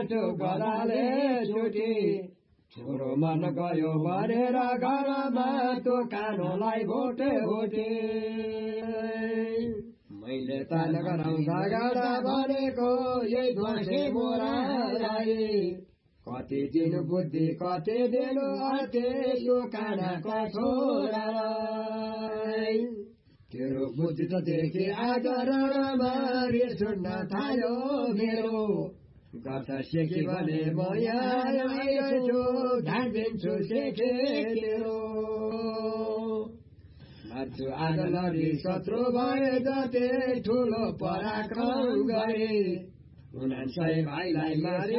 गलाले छुटी छोरो मन गयो भनेर घरमा दोकानोलाई भोटे भोटे मैले तान गराउँदा गाडा भनेको यही ध्वसे मोरालाई कति दिनु बुद्धि कति दिनु अर्थे दोकानको छोरालाई तेरो बुद्धि त देखि आज रणमा रिस उठ्न थाल्यो मेरो गर्छ सेकी भने म यहाँ आइरहेछु ढाँडिदिन्छु सेके तेरो लड्छु आज लडी शत्रु भए जति ठुलो पराक्रम गरे 9 भाइलाई मारे